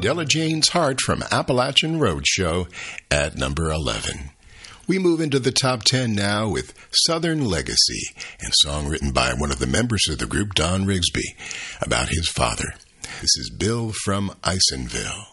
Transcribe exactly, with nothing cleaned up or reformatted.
Della Jane's Heart from Appalachian Roadshow at number eleven. We move into the top ten now with Southern Legacy, a song written by one of the members of the group, Don Rigsby, about his father. This is Bill from Isonville.